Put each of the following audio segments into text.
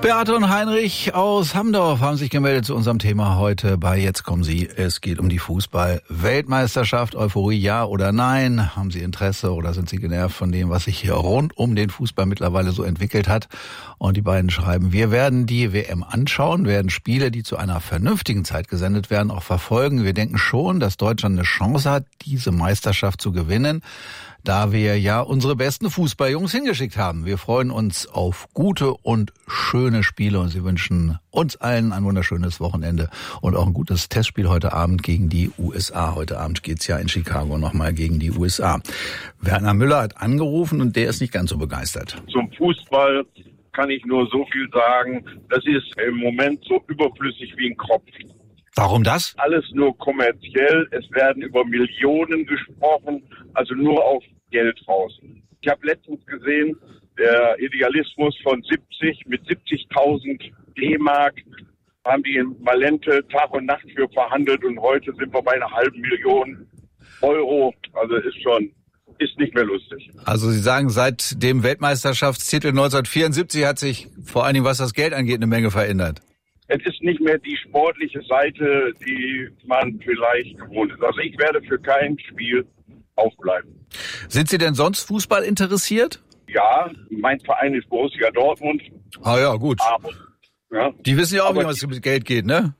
Beate und Heinrich aus Hamdorf haben sich gemeldet zu unserem Thema heute bei Jetzt kommen Sie. Es geht um die Fußball-Weltmeisterschaft. Euphorie, ja oder nein? Haben Sie Interesse oder sind Sie genervt von dem, was sich hier rund um den Fußball mittlerweile so entwickelt hat? Und die beiden schreiben, wir werden die WM anschauen, werden Spiele, die zu einer vernünftigen Zeit gesendet werden, auch verfolgen. Wir denken schon, dass Deutschland eine Chance hat, diese Meisterschaft zu gewinnen, da wir ja unsere besten Fußballjungs hingeschickt haben. Wir freuen uns auf gute und schöne Spiele und Sie wünschen uns allen ein wunderschönes Wochenende und auch ein gutes Testspiel heute Abend gegen die USA. Heute Abend geht's ja in Chicago nochmal gegen die USA. Werner Müller hat angerufen und der ist nicht ganz so begeistert. Zum Fußball kann ich nur so viel sagen, das ist im Moment so überflüssig wie ein Kropf. Warum das? Alles nur kommerziell, es werden über Millionen gesprochen, also nur auf Geld raus. Ich habe letztens gesehen, der Idealismus von 70 mit 70.000 D-Mark haben die in Malente Tag und Nacht für verhandelt und heute sind wir bei einer halben Million Euro. Also ist nicht mehr lustig. Also Sie sagen, seit dem Weltmeisterschaftstitel 1974 hat sich vor allen Dingen, was das Geld angeht, eine Menge verändert. Es ist nicht mehr die sportliche Seite, die man vielleicht gewohnt ist. Also ich werde für kein Spiel aufbleiben. Sind Sie denn sonst Fußball interessiert? Ja, mein Verein ist Borussia Dortmund. Ah ja, gut. Aber, ja. Die wissen ja auch, wie es mit Geld geht, ne?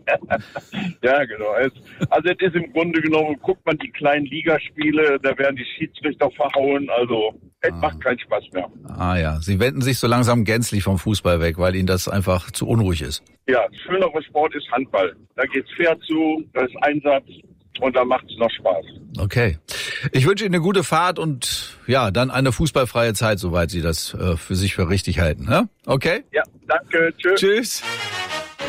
Ja, genau. Also es ist im Grunde genommen, guckt man die kleinen Ligaspiele, da werden die Schiedsrichter verhauen. Also es macht keinen Spaß mehr. Ah ja, Sie wenden sich so langsam gänzlich vom Fußball weg, weil Ihnen das einfach zu unruhig ist. Ja, schönerer Sport ist Handball. Da geht's fair zu, da ist Einsatz und da macht's noch Spaß. Okay. Ich wünsche Ihnen eine gute Fahrt und ja, dann eine fußballfreie Zeit, soweit Sie das für sich für richtig halten. Ne? Okay? Ja, danke. Tschüss. Tschüss.